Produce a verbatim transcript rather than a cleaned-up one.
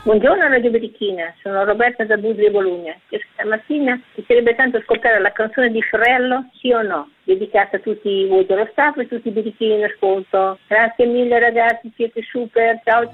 Buongiorno Radio Berichina, sono Roberta da Budrio Bologna. Stamattina mi piacerebbe tanto ascoltare la canzone di Fiorello, Sì o No, dedicata a tutti voi dello staff e tutti i berichini in ascolto. Grazie mille ragazzi, siete super, ciao ciao.